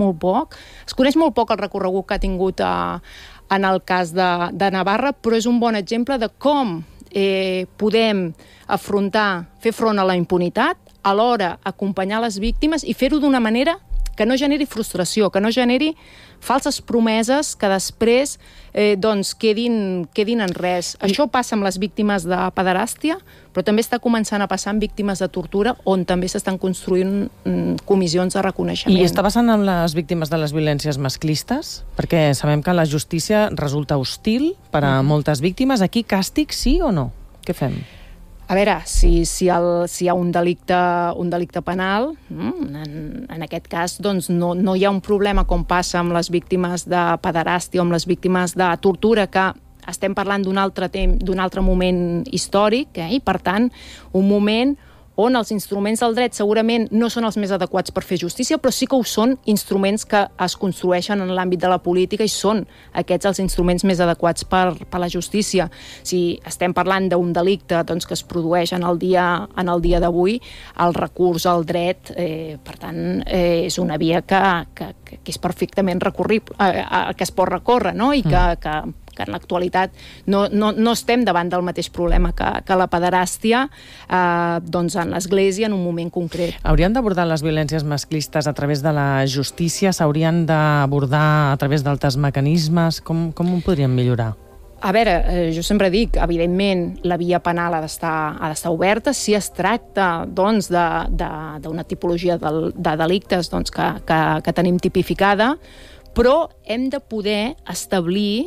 molt poc. Es coneix molt poc el recorregut que ha tingut en el cas de Navarra, però és un bon exemple de com podem fer front a la impunitat, alhora acompanyar les víctimes i fer-ho d'una manera que no generi frustració, que no generi falses promeses que després quedin en res. Això passa amb les víctimes de pederàstia, però també està començant a passar amb víctimes de tortura, on també s'estan construint comissions de reconeixement. I està passant amb les víctimes de les violències masclistes? Perquè sabem que la justícia resulta hostil per a moltes víctimes. Aquí càstig sí o no? Què fem? A veure, si hi ha un delicte penal, en aquest cas doncs no hi ha un problema com passa amb les víctimes de pederàstia o amb les víctimes de tortura, que estem parlant d'un altre moment històric, i per tant un moment on els instruments del dret segurament no són els més adequats per fer justícia, però sí que ho són instruments que es construeixen en l'àmbit de la política i són aquests els instruments més adequats per la justícia. Si estem parlant d'un delicte que es produeix en el dia d'avui, el recurs al dret, per tant, és una via que és perfectament recurrible, que es pot recórrer, no? I que en l'actualitat no estem davant del mateix problema que la pederàstia en l'Església en un moment concret. Haurien d'abordar les violències masclistes a través de la justícia? S'haurien d'abordar a través d'altres mecanismes? Com ho podríem millorar? A veure, jo sempre dic, evidentment, la via penal ha d'estar oberta. Si es tracta, d'una tipologia de delictes que tenim tipificada, però hem de poder establir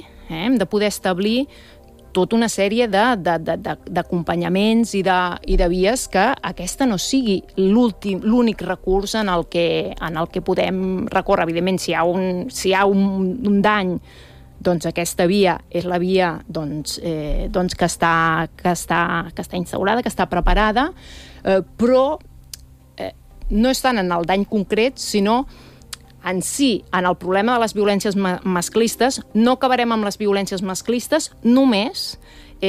tota una sèrie d'acompanyaments i de vies que aquesta no sigui l'únic recurs en el que podem recórrer. Evidentment, si hi ha un dany, doncs aquesta via és la via que està instaurada, que està preparada, però no és tant en el dany concret, sinó en si, en el problema de les violències masclistes. No acabarem amb les violències masclistes només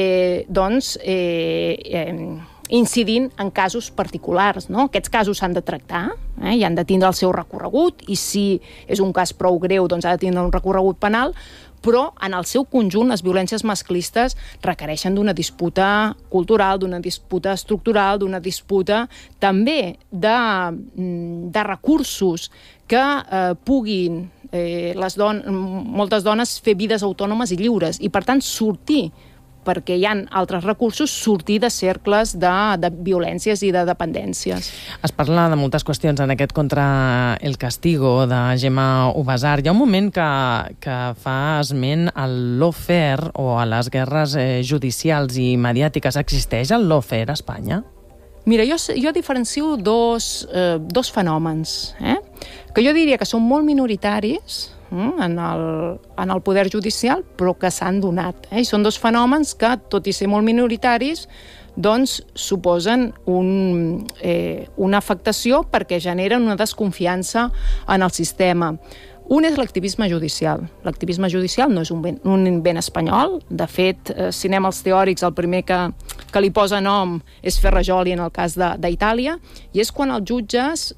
incidint en casos particulars, no? Aquests casos s'han de tractar i han de tindre el seu recorregut, i si és un cas prou greu, doncs ha de tindre un recorregut penal, però en el seu conjunt les violències masclistes requereixen d'una disputa cultural, d'una disputa estructural, d'una disputa també de recursos que puguin moltes dones fer vides autònomes i lliures, i per tant sortir, perquè hi ha altres recursos, sortir de cercles de violències i de dependències. Es parla de moltes qüestions en aquest Contra el Castigo de Gemma Ubasart. Hi ha un moment que fa esment al lawfare o a les guerres judicials i mediàtiques. Existeix el lawfare a Espanya? Mira, jo diferencio dos fenòmens, que jo diria que són molt minoritaris en el poder judicial, però que s'han donat. I són dos fenòmens que, tot i ser molt minoritaris, doncs suposen una afectació perquè generen una desconfiança en el sistema. Un és l'activisme judicial. L'activisme judicial no és un invent espanyol. De fet, si anem als teòrics, el primer que li posa nom és Ferrajoli en el cas d'Itàlia, i és quan els jutges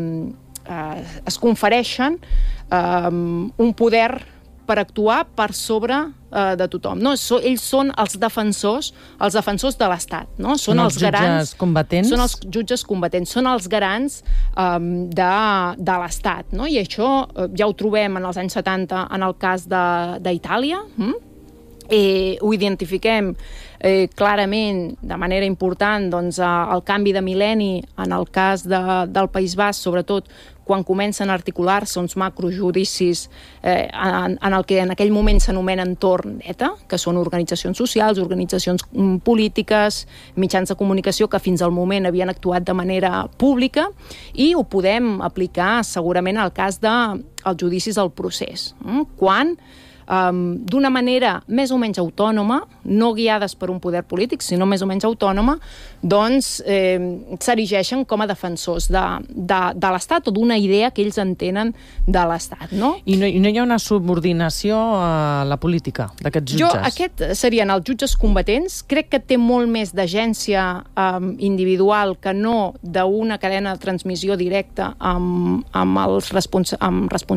es confereixen un poder per actuar per sobre de tothom. No, ells són els defensors de l'Estat. No? Són els jutges combatents? Són els jutges combatents, són els garants de l'Estat. No? I això ja ho trobem en els anys 70 en el cas d'Itàlia. Ho identifiquem clarament de manera important el canvi de mil·lenni en el cas del País Basc, sobretot quan comencen a articular-se uns macrojudicis en el que en aquell moment s'anomenen torn d'ETA, que són organitzacions socials, organitzacions polítiques, mitjans de comunicació que fins al moment havien actuat de manera pública, i ho podem aplicar segurament al cas dels judicis al procés, quan d'una manera més o menys autònoma, no guiades per un poder polític, sinó més o menys autònoma, doncs s'erigeixen com a defensors de l'Estat o d'una idea que ells entenen de l'Estat. No? I no hi ha una subordinació a la política d'aquests jutges? Aquests serien els jutges combatents. Crec que té molt més d'agència individual que no d'una cadena de transmissió directa amb responsables